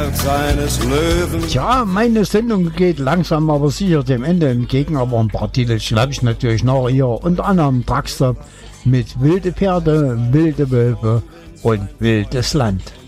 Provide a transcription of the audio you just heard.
Herz eines Löwen. Tja, meine Sendung geht langsam aber sicher dem Ende entgegen, aber ein paar Titelchen habe ich natürlich noch hier. Unter anderem Truckstop mit Wilde Pferde, Wilde Wölfe und Wildes Land.